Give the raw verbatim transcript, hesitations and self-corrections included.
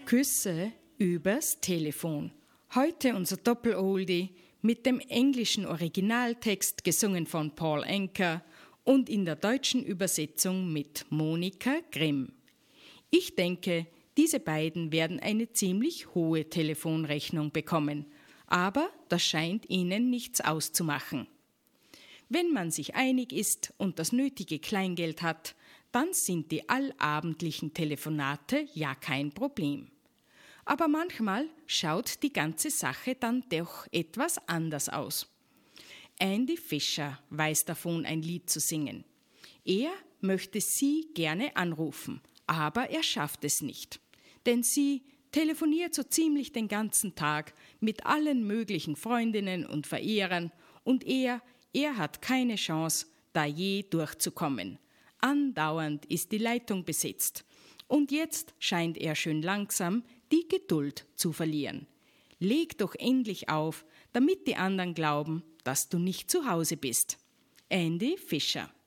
Küsse übers Telefon. Heute unser Doppel-Oldie mit dem englischen Originaltext gesungen von Paul Anka und in der deutschen Übersetzung mit Monika Grimm. Ich denke, diese beiden werden eine ziemlich hohe Telefonrechnung bekommen, aber das scheint ihnen nichts auszumachen. Wenn man sich einig ist und das nötige Kleingeld hat, dann sind die allabendlichen Telefonate ja kein Problem. Aber manchmal schaut die ganze Sache dann doch etwas anders aus. Andy Fisher weiß davon, ein Lied zu singen. Er möchte sie gerne anrufen, aber er schafft es nicht. Denn sie telefoniert so ziemlich den ganzen Tag mit allen möglichen Freundinnen und Verehrern und er, er hat keine Chance, da je durchzukommen. Andauernd ist die Leitung besetzt. Und jetzt scheint er schön langsam die Geduld zu verlieren. Leg doch endlich auf, damit die anderen glauben, dass du nicht zu Hause bist. Andy Fisher.